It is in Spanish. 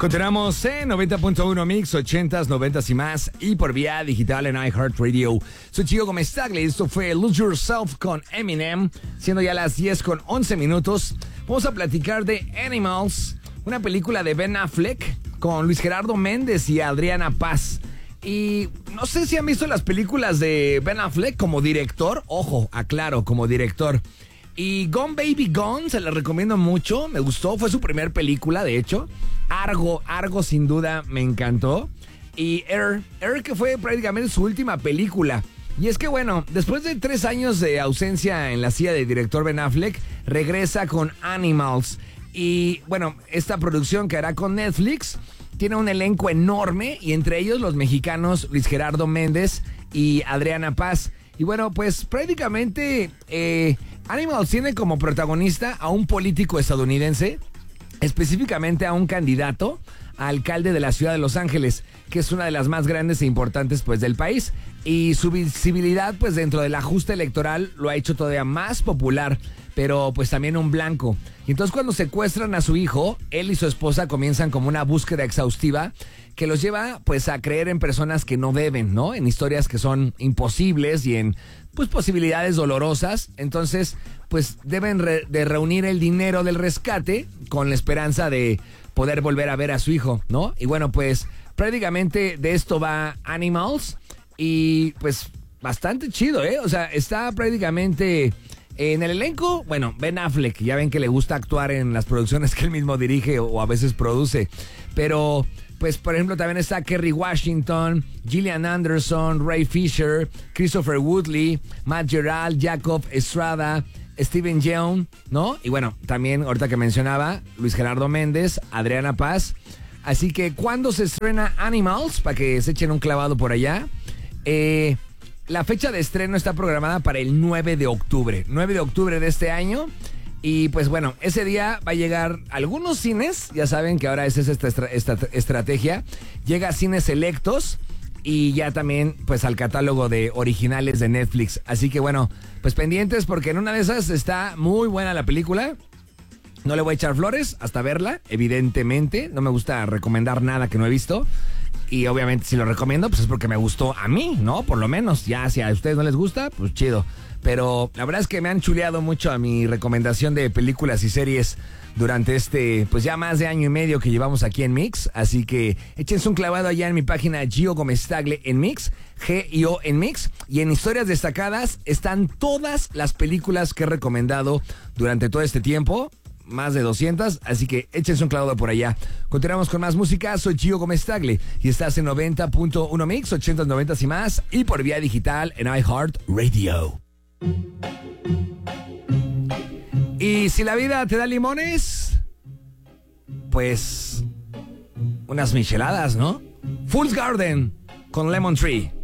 Continuamos en 90.1 Mix, 80s, 90s y más, y por vía digital en iHeartRadio. Soy Gio Gómez Tagle, esto fue Lose Yourself con Eminem, siendo ya las 10:11. Vamos a platicar de Animals, una película de Ben Affleck con Luis Gerardo Méndez y Adriana Paz. Y no sé si han visto las películas de Ben Affleck como director, ojo, aclaro, como director. Y Gone Baby Gone, se la recomiendo mucho, me gustó, fue su primer película, de hecho. Argo sin duda me encantó. Y Air que fue prácticamente su última película. Y es que bueno, después de 3 años de ausencia en la silla de director, Ben Affleck regresa con Animals. Y bueno, esta producción que hará con Netflix tiene un elenco enorme, y entre ellos los mexicanos Luis Gerardo Méndez y Adriana Paz. Y bueno, pues prácticamente Animals tiene como protagonista a un político estadounidense, específicamente a un candidato a alcalde de la ciudad de Los Ángeles, que es una de las más grandes e importantes pues del país, y su visibilidad pues dentro de la justa electoral lo ha hecho todavía más popular, pero pues también un blanco. Y entonces cuando secuestran a su hijo, él y su esposa comienzan como una búsqueda exhaustiva que los lleva pues a creer en personas que no deben, ¿no? En historias que son imposibles y en pues posibilidades dolorosas. Entonces pues deben de reunir el dinero del rescate con la esperanza de poder volver a ver a su hijo, ¿no? Y bueno, pues prácticamente de esto va Animals, y pues bastante chido, ¿eh? O sea, está prácticamente en el elenco, bueno, Ben Affleck, ya ven que le gusta actuar en las producciones que él mismo dirige o a veces produce, pero pues por ejemplo también está Kerry Washington, Gillian Anderson, Ray Fisher, Christopher Woodley, Matt Gerald, Jacob Estrada, Steven Yeun, ¿no? Y bueno, también ahorita que mencionaba, Luis Gerardo Méndez, Adriana Paz. Así que, ¿cuándo se estrena Animals? Para que se echen un clavado por allá. La fecha de estreno está programada para el 9 de octubre. 9 de octubre de este año. Y pues bueno, ese día va a llegar a algunos cines. Ya saben que ahora esa es esta estrategia. Llega a cines selectos. Y ya también pues al catálogo de originales de Netflix. Así que bueno, pues pendientes, porque en una de esas está muy buena la película. No le voy a echar flores hasta verla, evidentemente. No me gusta recomendar nada que no he visto. Y obviamente si lo recomiendo, pues es porque me gustó a mí, ¿no? Por lo menos. Ya si a ustedes no les gusta, pues chido. Pero la verdad es que me han chuleado mucho a mi recomendación de películas y series durante pues ya más de año y medio que llevamos aquí en Mix. Así que échense un clavado allá en mi página Gio Gómez Tagle en Mix, G-I-O en Mix. Y en historias destacadas están todas las películas que he recomendado durante todo este tiempo. Más de 200, así que échense un clavado por allá. Continuamos con más música. Soy Gio Gómez Tagle y estás en 90.1 Mix, 80s, 90s y más, y por vía digital en iHeartRadio. Y si la vida te da limones, pues unas micheladas, ¿no? Fool's Garden con Lemon Tree.